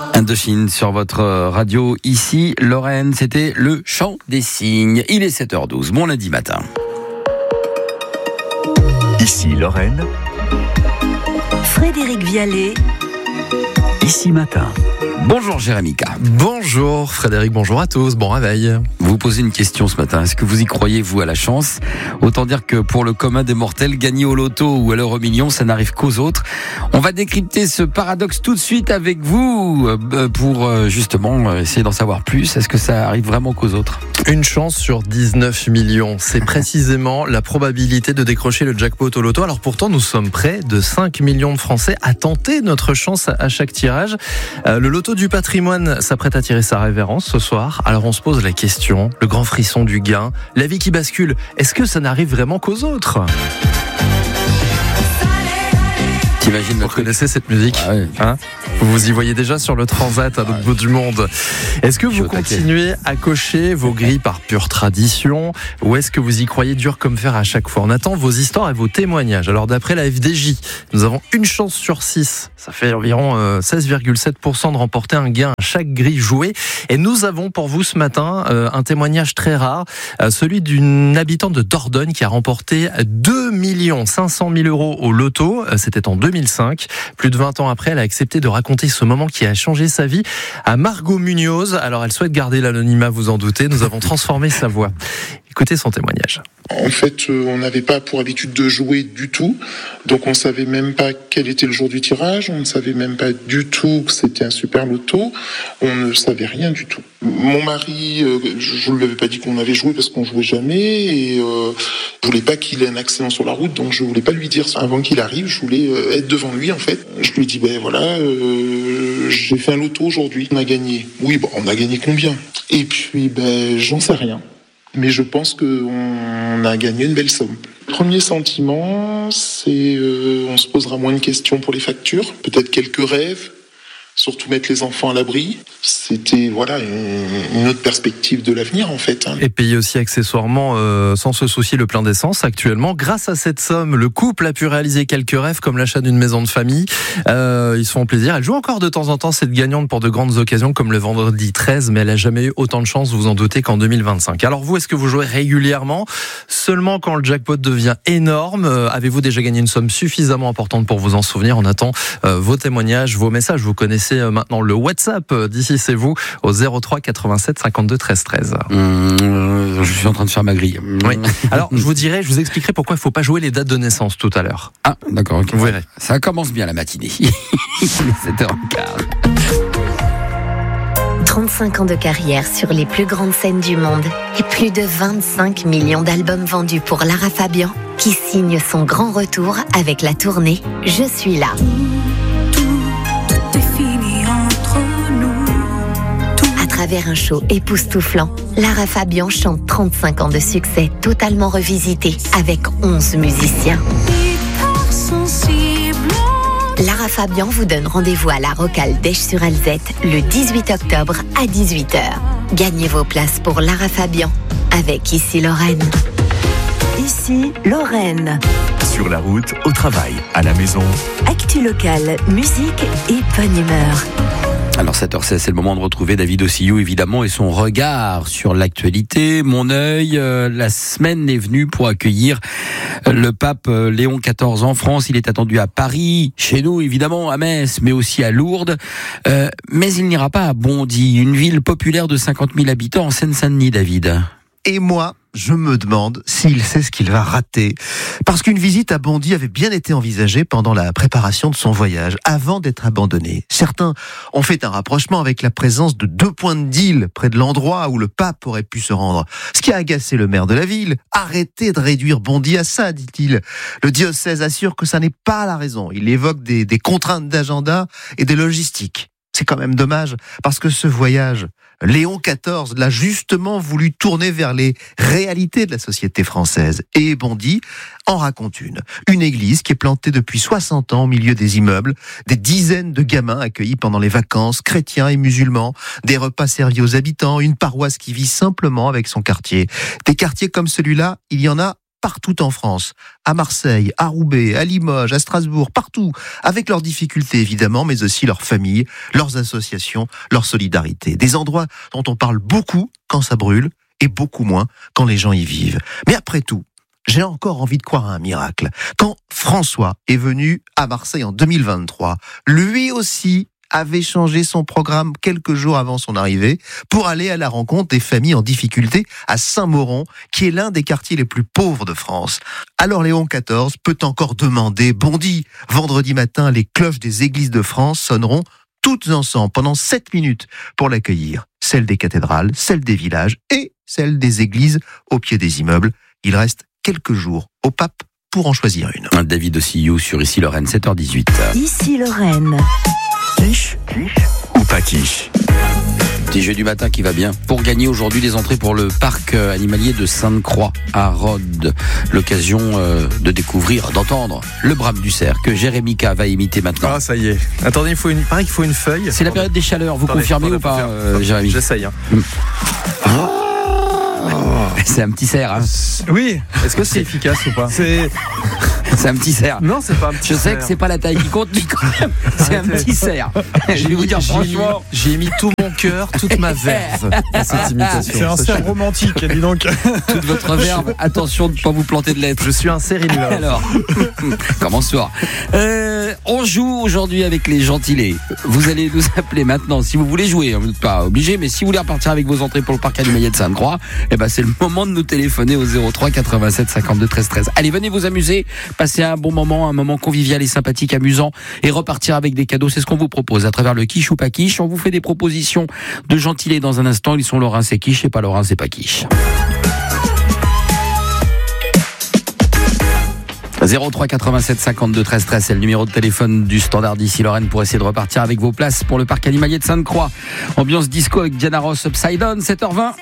Indochine sur votre radio. Ici, Lorraine, c'était le chant des cygnes. Il est 7h12, bon lundi matin. Ici, Lorraine. Frédéric Vialet. Ici matin. Bonjour Jérémy K. Bonjour Frédéric, bonjour à tous, bon réveil. Vous posez une question ce matin, est-ce que vous y croyez vous à la chance ? Autant dire que pour le commun des mortels, gagner au loto ou à l'euro million, ça n'arrive qu'aux autres. On va décrypter ce paradoxe tout de suite avec vous pour justement essayer d'en savoir plus. Est-ce que ça arrive vraiment qu'aux autres ? Une chance sur 19 millions, c'est précisément la probabilité de décrocher le jackpot au loto. Alors pourtant, nous sommes près de 5 millions de Français à tenter notre chance à chaque tirage. Le loto du patrimoine s'apprête à tirer sa révérence ce soir. Alors on se pose la question, le grand frisson du gain, la vie qui bascule, est-ce que ça n'arrive vraiment qu'aux autres ? T'imagines Vous connaissez cette musique ? Ah ouais. Hein ? Vous y voyez déjà sur le transat à l'autre bout du monde. Est-ce que vous continuez à cocher vos grilles par pure tradition ou est-ce que vous y croyez dur comme fer à chaque fois ? On attend vos histoires et vos témoignages. Alors d'après la FDJ, nous avons une chance sur 6. Ça fait environ 16,7% de remporter un gain à chaque grille jouée. Et nous avons pour vous ce matin un témoignage très rare, celui d'une habitante de Dordogne qui a remporté 2 500 000 € au loto. C'était en 2005. Plus de 20 ans après, elle a accepté de raconter ce moment qui a changé sa vie à Margot Munoz. Alors elle souhaite garder l'anonymat, vous en doutez. Nous avons transformé sa voix. Écoutez son témoignage. En fait, on n'avait pas pour habitude de jouer du tout. Donc on savait même pas quel était le jour du tirage. On ne savait même pas du tout que c'était un super loto. On ne savait rien du tout. Mon mari, je ne lui avais pas dit qu'on avait joué parce qu'on jouait jamais. Et je voulais pas qu'il ait un accident sur la route. Donc je voulais pas lui dire avant qu'il arrive. Je voulais être devant lui en fait. Je lui ai dit, ben voilà, j'ai fait un loto aujourd'hui. On a gagné. Oui, bon, on a gagné combien ? Et puis, ben, j'en sais rien. Mais je pense qu'on a gagné une belle somme. Premier sentiment, c'est on se posera moins de questions pour les factures, peut-être quelques rêves, surtout mettre les enfants à l'abri. C'était voilà une autre perspective de l'avenir en fait. Et payer aussi accessoirement sans se soucier le plein d'essence actuellement. Grâce à cette somme, le couple a pu réaliser quelques rêves comme l'achat d'une maison de famille. Ils se font plaisir. Elle joue encore de temps en temps cette gagnante pour de grandes occasions comme le vendredi 13, mais elle n'a jamais eu autant de chance, vous en doutez, qu'en 2025. Alors vous, est-ce que vous jouez régulièrement ? Seulement quand le jackpot devient énorme ? Avez-vous déjà gagné une somme suffisamment importante pour vous en souvenir ? On attend vos témoignages, vos messages. Vous connaissez maintenant le WhatsApp d'ici c'est vous au 03 87 52 13 13. Je suis en train de faire ma grille. Oui. Alors je vous expliquerai pourquoi il ne faut pas jouer les dates de naissance tout à l'heure. Ah d'accord, ok. Vous verrez. Ça commence bien la matinée. Il est 7h15. 35 ans de carrière sur les plus grandes scènes du monde et plus de 25 millions d'albums vendus pour Lara Fabian qui signe son grand retour avec la tournée « Je suis là ». À travers un show époustouflant, Lara Fabian chante 35 ans de succès totalement revisité avec 11 musiciens. Lara Fabian vous donne rendez-vous à la Rocale d'Esch-sur-Alzette le 18 octobre à 18h. Gagnez vos places pour Lara Fabian avec Ici Lorraine. Ici Lorraine. Sur la route, au travail, à la maison. Actu locale, musique et bonne humeur. Alors 7h16, c'est le moment de retrouver David Ossillou évidemment et son regard sur l'actualité. Mon œil, la semaine est venue pour accueillir le pape Léon XIV en France. Il est attendu à Paris, chez nous évidemment, à Metz, mais aussi à Lourdes. Mais il n'ira pas à Bondy, une ville populaire de 50 000 habitants en Seine-Saint-Denis, David. Et moi, je me demande s'il sait ce qu'il va rater. Parce qu'une visite à Bondy avait bien été envisagée pendant la préparation de son voyage, avant d'être abandonnée. Certains ont fait un rapprochement avec la présence de 2 points de deal près de l'endroit où le pape aurait pu se rendre. Ce qui a agacé le maire de la ville. Arrêtez de réduire Bondy à ça, dit-il. Le diocèse assure que ça n'est pas la raison. Il évoque des contraintes d'agenda et de logistique. C'est quand même dommage, parce que ce voyage, Léon XIV l'a justement voulu tourner vers les réalités de la société française. Et Bondy en raconte une. Une église qui est plantée depuis 60 ans au milieu des immeubles, des dizaines de gamins accueillis pendant les vacances, chrétiens et musulmans, des repas servis aux habitants, une paroisse qui vit simplement avec son quartier. Des quartiers comme celui-là, il y en a partout en France, à Marseille, à Roubaix, à Limoges, à Strasbourg, partout, avec leurs difficultés évidemment, mais aussi leurs familles, leurs associations, leur solidarité. Des endroits dont on parle beaucoup quand ça brûle et beaucoup moins quand les gens y vivent. Mais après tout, j'ai encore envie de croire à un miracle. Quand François est venu à Marseille en 2023, lui aussi avait changé son programme quelques jours avant son arrivée pour aller à la rencontre des familles en difficulté à Saint-Mauron, qui est l'un des quartiers les plus pauvres de France. Alors Léon XIV peut encore demander Bondy. Vendredi matin, les cloches des églises de France sonneront toutes ensemble pendant 7 minutes pour l'accueillir. Celle des cathédrales, celle des villages et celle des églises au pied des immeubles. Il reste quelques jours au pape pour en choisir une. David Ossillou sur Ici Lorraine, 7h18. Ici Lorraine. Quiche ou pas quiche? Petit jeu du matin qui va bien. Pour gagner aujourd'hui des entrées pour le parc animalier de Sainte-Croix à Rhodes. L'occasion de découvrir, d'entendre le brame du cerf que Jérémy K va imiter maintenant. Ah, ça y est. Attendez, pareil qu'il faut une feuille. C'est la période des chaleurs, vous confirmez ou pas, Jérémy? J'essaye. C'est un petit cerf, hein. Oui. Est-ce que c'est efficace ou pas? C'est un petit cerf. Non, c'est pas un petit cerf. Je sais que c'est pas la taille qui compte, mais quand même, c'est un petit cerf. Je vais vous dire franchement, j'ai mis tout mon cœur, toute ma verve à cette imitation. C'est un cerf romantique, dis donc. Toute votre verve, attention de ne pas vous planter de lettres. Je suis un cerf in love. Alors, comment soir. On joue aujourd'hui avec les gentilés. Vous allez nous appeler maintenant si vous voulez jouer. Vous n'êtes pas obligé, mais si vous voulez repartir avec vos entrées pour le parc animalier de Sainte-Croix, c'est le moment de nous téléphoner au 03 87 52 13 13. Allez, venez vous amuser, passer un bon moment, un moment convivial et sympathique, amusant, et repartir avec des cadeaux. C'est ce qu'on vous propose à travers le quiche ou pas quiche. On vous fait des propositions de gentilés dans un instant. Ils sont Lorrain, c'est quiche, et pas Lorrain, c'est pas quiche. 03 87 52 13 13, c'est le numéro de téléphone du standard d'Ici Lorraine pour essayer de repartir avec vos places pour le parc animalier de Sainte-Croix. Ambiance disco avec Diana Ross, Upside Down, 7h20.